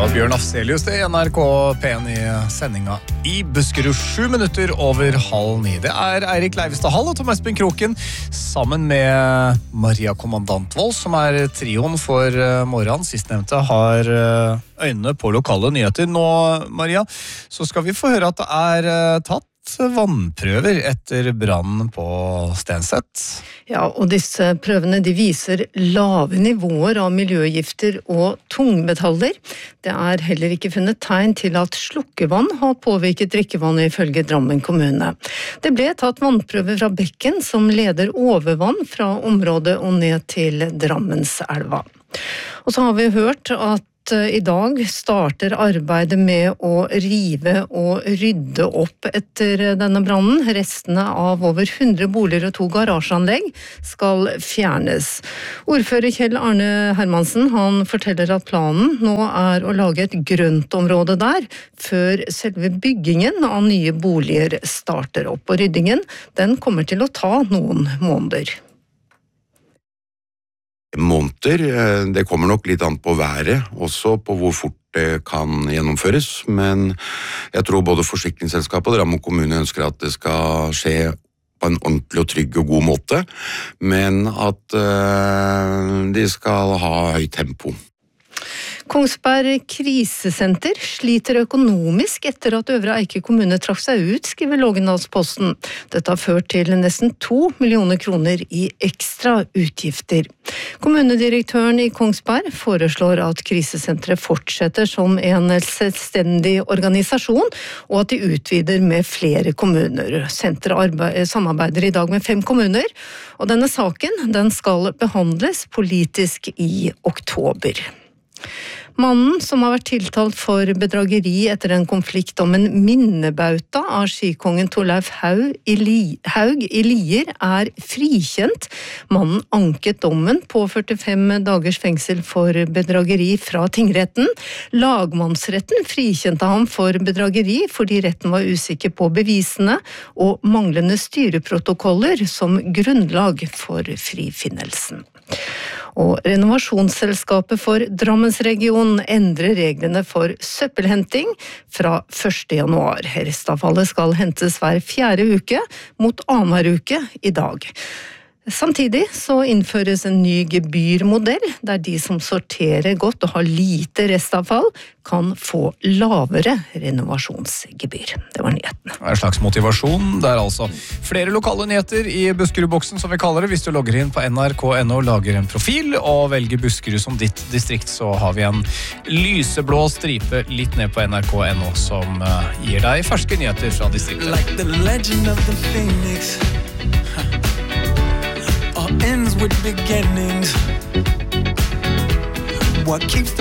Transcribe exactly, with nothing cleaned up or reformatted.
var Bjørn Afselius det I N R K P en I sendinga I Buskerud sju minutter over halv ni. Det er Eirik Leivestad Hall og Tom Espen Kroken sammen med Maria Kommandantvold som er trioen for morgenen. Sistnevnte har øynene på lokale nyheter. Nå, Maria, så skal vi få høre at det er tatt vannprøver etter brannen på Stenset. Ja, og disse prøvene de viser lave nivåer av miljøgifter og tungmetaller. Det er heller ikke funnet tegn til at slukkevann har påvirket drikkevannet ifølge Drammen kommune. Det ble tatt vannprøver fra bekken som leder overvann fra området og ned til Drammenselva. Og så har vi hørt at I dag starter arbeidet med å rive og rydde opp etter denne brannen. Restene av over hundre boliger og to garasjeanlegg skal fjernes. Ordfører Kjell Arne Hermansen, han forteller at planen nå er å lage et grøntområde der, før selve byggingen av nye boliger starter opp. Og ryddingen, den kommer til å ta noen måneder. Måneder, det kommer nok litt an på været, også på hvor fort det kan gjennomføres, men jeg tror både forsikringsselskapet og Drammen kommune ønsker at det skal skje på en ordentlig og trygg og god måte, men at uh, de skal ha høyt tempo. Kongsberg krisesenter sliter økonomisk etter at Øvre Eike kommune trakk seg ut, skriver Lågendalsposten. Dette har ført til nesten to millioner kroner I ekstra utgifter. Kommunedirektøren I Kongsberg foreslår at krisesenteret fortsetter som en selvstendig organisasjon, og at de utvider med flere kommuner. Senteret samarbeider I dag med fem kommuner, og denne saken den skal behandles politisk I oktober. Mannen som har vært tiltalt for bedrageri etter en konflikt om en minnebauta av skikongen Torleif Haug I, Li- Haug I Lier er frikjent. Mannen anket dommen på førtifem dagers fengsel for bedrageri fra tingretten. Lagmannsretten frikjente ham for bedrageri fordi retten var usikker på bevisene og manglende styreprotokoller som grunnlag for frifinnelsen. Og renovasjonsselskapet for Drammensregionen endrer reglene for søppelhenting fra første januar. Restavfallet skal hentes hver fjerde uke mot annenhver uke I dag. Samtidig så innføres en ny gebyrmodell, der de som sorterer godt og har lite restavfall, kan få lavere renovasjonsgebyr. Det var nyheten. En slags motivasjon. Det er altså flere lokale nyheter I Buskerudboksen, som vi kaller det. Hvis du logger inn på N R K punktum N O, lager en profil og velger Buskerud som ditt distrikt, så har vi en lyseblå stripe litt ned på N R K punktum N O som uh, gir deg ferske nyheter fra distriktet. Like the legend of the phoenix all ends with beginnings. What keeps the